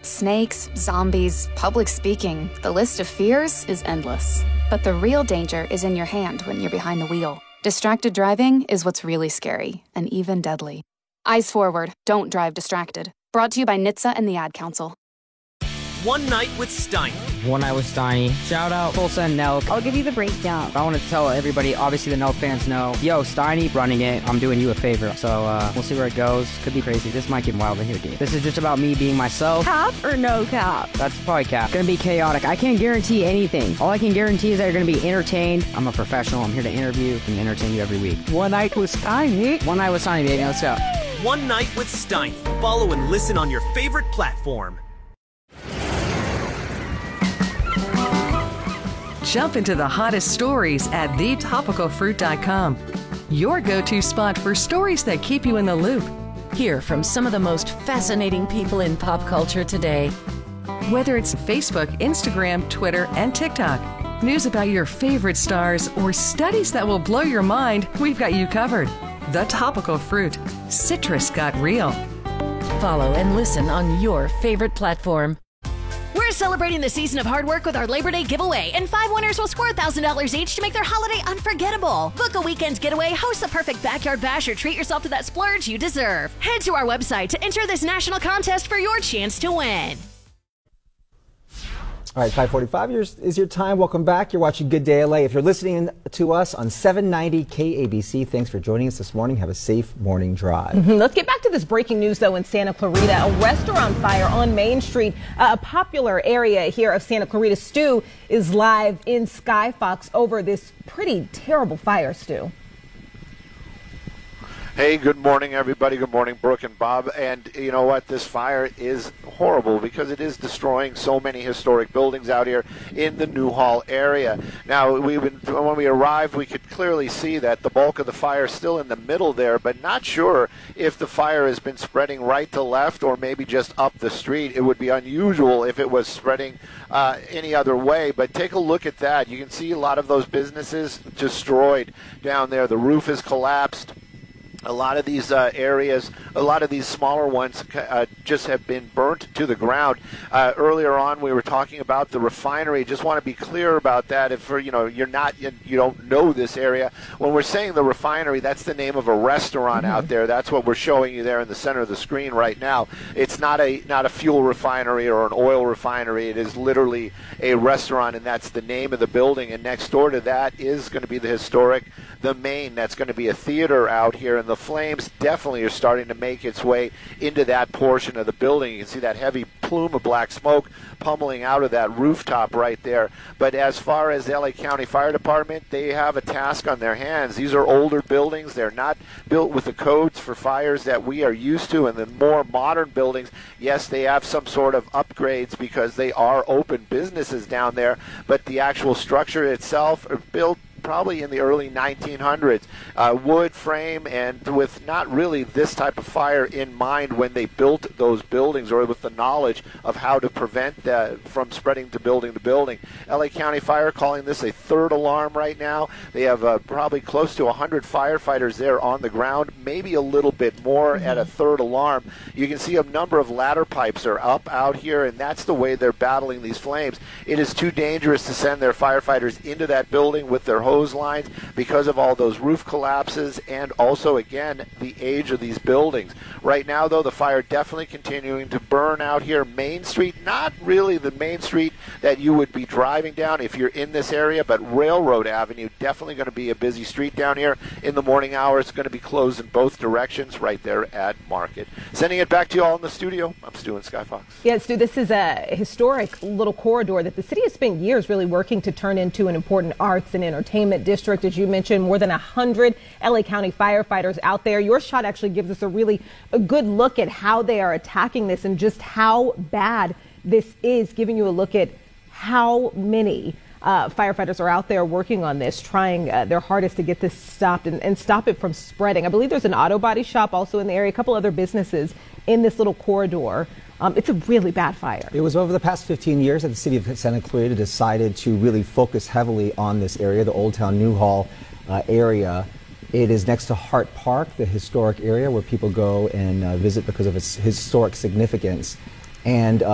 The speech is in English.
Snakes, zombies, public speaking, the list of fears is endless. But the real danger is in your hand when you're behind the wheel. Distracted driving is what's really scary and even deadly. Eyes forward, don't drive distracted. Brought to you by NHTSA and the Ad Council. One Night with Steiny. One Night with Steiny. Shout out Tulsa and Nelk. I'll give you the breakdown. I want to tell everybody, obviously the Nelk fans know, yo, Steiny running it, I'm doing you a favor. So we'll see where it goes. Could be crazy. This might get wild in here, dude. This is just about me being myself. Cap or no cap? That's probably cap. Gonna be chaotic. I can't guarantee anything. All I can guarantee is that you're gonna be entertained. I'm a professional. I'm here to interview and entertain you every week. One Night with Steiny. One Night with Steiny, baby. Let's go. One Night with Steiny. Follow and listen on your favorite platform. Jump into the hottest stories at thetopicalfruit.com. Your go-to spot for stories that keep you in the loop. Hear from some of the most fascinating people in pop culture today. Whether it's Facebook, Instagram, Twitter, and TikTok, news about your favorite stars, or studies that will blow your mind, we've got you covered. The Topical Fruit. Citrus got real. Follow and listen on your favorite platform. We're celebrating the season of hard work with our Labor Day giveaway, and 5 winners will score $1,000 each to make their holiday unforgettable. Book a weekend getaway, host the perfect backyard bash, or treat yourself to that splurge you deserve. Head to our website to enter this national contest for your chance to win. All right, 5:45 is your time. Welcome back. You're watching Good Day LA. If you're listening to us on 790 KABC, thanks for joining us this morning. Have a safe morning drive. Let's get back to this breaking news, though, in Santa Clarita. A restaurant fire on Main Street, a popular area here of Santa Clarita. Stu is live in Sky Fox over this pretty terrible fire, Stu. Hey, good morning, everybody. Good morning, Brooke and Bob. And you know what? This fire is horrible because it is destroying so many historic buildings out here in the Newhall area. Now, when we arrived, we could clearly see that the bulk of the fire is still in the middle there, but not sure if the fire has been spreading right to left or maybe just up the street. It would be unusual if it was spreading any other way, but take a look at that. You can see a lot of those businesses destroyed down there. The roof is collapsed. A lot of these areas, a lot of these smaller ones just have been burnt to the ground. Earlier on, we were talking about the refinery. Just want to be clear about that. If you don't know this area, when we're saying the refinery, that's the name of a restaurant out there. That's what we're showing you there in the center of the screen right now. It's not a fuel refinery or an oil refinery. It is literally a restaurant, and that's the name of the building. And next door to that is going to be the historic The Main. That's going to be a theater out here, and the flames definitely are starting to make its way into that portion of the building. You can see that heavy plume of black smoke pummeling out of that rooftop right there. But as far as the LA County Fire Department, they have a task on their hands. These are older buildings. They're not built with the codes for fires that we are used to. And the more modern buildings, yes, they have some sort of upgrades because they are open businesses down there, but the actual structure itself are built probably in the early 1900s, wood frame, and with not really this type of fire in mind when they built those buildings, or with the knowledge of how to prevent that from spreading to building to building. LA County Fire calling this a third alarm right now. They have probably close to 100 firefighters there on the ground, maybe a little bit more at a third alarm. You can see a number of ladder pipes are up out here, and that's the way they're battling these flames. It is too dangerous to send their firefighters into that building with their hose lines because of all those roof collapses and also, again, the age of these buildings. Right now, though, the fire definitely continuing to burn out here. Main Street, not really the Main Street that you would be driving down if you're in this area, but Railroad Avenue, definitely going to be a busy street down here in the morning hours. It's going to be closed in both directions right there at Market. Sending it back to you all in the studio, I'm Stu in Sky Fox. Yeah, Stu, this is a historic little corridor that the city has spent years really working to turn into an important arts and entertainment district. As you mentioned, more than 100 LA County firefighters out there. Your shot actually gives us a good look at how they are attacking this and just how bad this is, giving you a look at how many firefighters are out there working on this, trying their hardest to get this stopped and stop it from spreading. I believe there's an auto body shop also in the area, a couple other businesses in this little corridor. It's a really bad fire. It was over the past 15 years that the city of Santa Clarita decided to really focus heavily on this area, the Old Town Newhall area. It is next to Hart Park, the historic area where people go and visit because of its historic significance. And